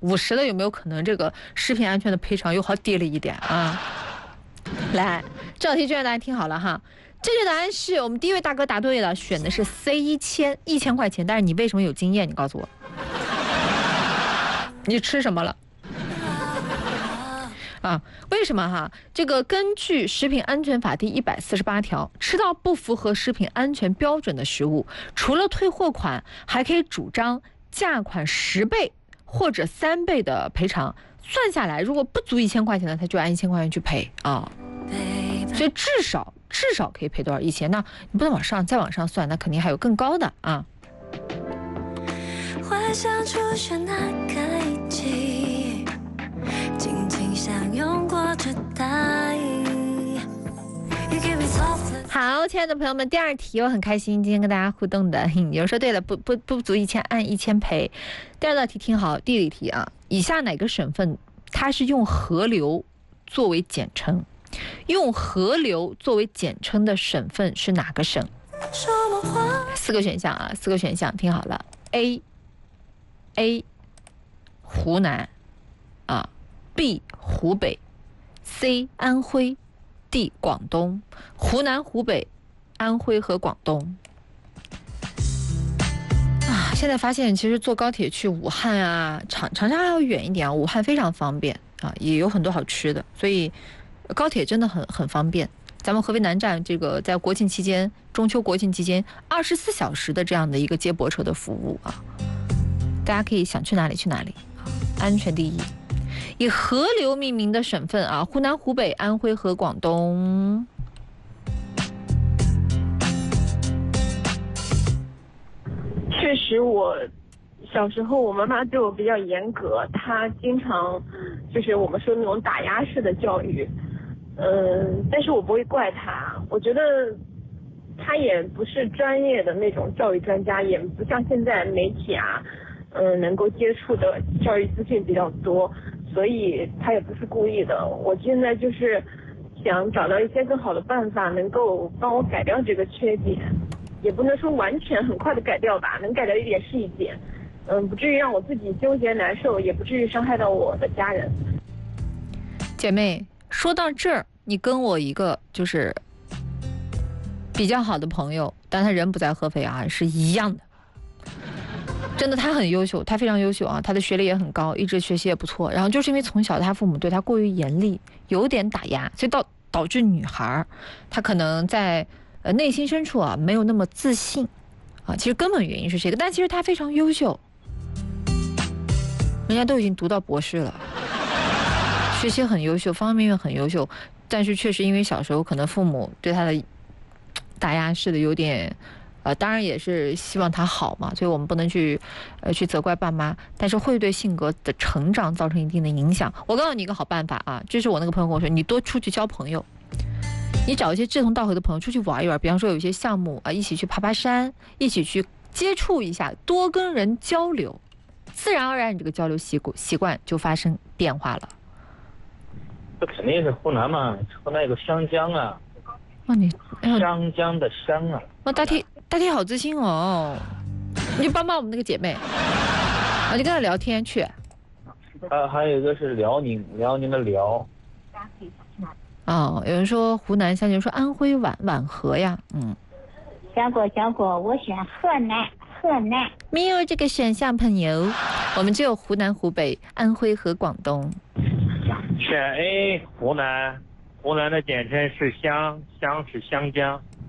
50的有没有可能这个食品安全的赔偿又好低了一点啊？来，这道题正确答案听好了哈。正确答案是我们第一位大哥答对了，选的是 C1000块钱。但是你为什么有经验？你告诉我，你吃什么了？啊，为什么哈？这个根据《食品安全法》第148条，吃到不符合食品安全标准的食物，除了退货款，还可以主张价款10倍或者3倍的赔偿。算下来，如果不足1000块钱呢，他就按1000块钱去赔啊。所以至少可以赔多少？1000？那你不能再往上算，那肯定还有更高的啊。幻想出现那个一起，紧紧相拥过这大雨。好，亲爱的朋友们，第二题我很开心，今天跟大家互动的，有人说对了，不足1000按1000赔。第二道题听好，地理题啊，以下哪个省份它是用河流作为简称？用河流作为简称的省份是哪个省？4个选项啊，4个选项听好了 ：A 湖南啊 ，B 湖北 ，C 安徽 ，D 广东。湖南、湖北、安徽和广东。啊，现在发现其实坐高铁去武汉啊、长沙还要远一点啊，武汉非常方便啊，也有很多好吃的，所以。高铁真的很方便，咱们合肥南站这个在国庆期间、中秋国庆期间24小时的这样的一个接驳车的服务啊，大家可以想去哪里去哪里，安全第一。以河流命名的省份啊，湖南、湖北、安徽和广东。 确实，我小时候我妈妈对我比较严格，她经常就是我们说那种打压式的教育。但是我不会怪他，我觉得他也不是专业的那种教育专家，也不像现在媒体啊，能够接触的教育资讯比较多，所以他也不是故意的。我现在就是想找到一些更好的办法，能够帮我改掉这个缺点，也不能说完全很快的改掉吧，能改掉一点是一点，不至于让我自己纠结难受，也不至于伤害到我的家人。 姐妹。说到这儿，你跟我一个就是比较好的朋友，但他人不在合肥啊，是一样的。真的，他很优秀，他非常优秀啊，他的学历也很高，一直学习也不错。然后就是因为从小他父母对他过于严厉，有点打压，所以导致女孩她可能在内心深处啊没有那么自信啊。其实根本原因是这个，但其实他非常优秀，人家都已经读到博士了。学习很优秀，方方面面很优秀，但是确实因为小时候可能父母对他的打压式的有点，当然也是希望他好嘛，所以我们不能去责怪爸妈，但是会对性格的成长造成一定的影响。我告诉你一个好办法啊，这是我那个朋友跟我说，你多出去交朋友，你找一些志同道合的朋友出去玩一玩，比方说有一些项目啊，一起去爬爬山，一起去接触一下，多跟人交流，自然而然你这个交流习惯就发生变化了。 这肯定是湖南嘛，湖南有个湘江啊。湘江的湘啊。 大体好自信哦，你就帮我们那个姐妹，你跟她聊天去。 还有一个是辽宁的辽。 有人说湖南湘江，说安徽皖河呀， 小果，我选河南。 没有这个选项，朋友，我们只有湖南、湖北、安徽和广东。 选 A 湖南的简称是湘是湘江。